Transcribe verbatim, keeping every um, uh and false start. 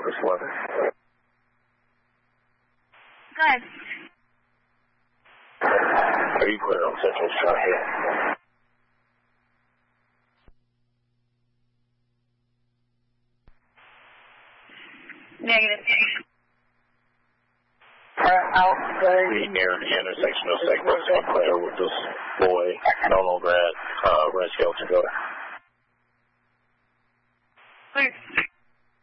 Office eleven. Good. Are you clear on Central Shot here? Negative. Uh, out, sorry. Near the intersection of Segment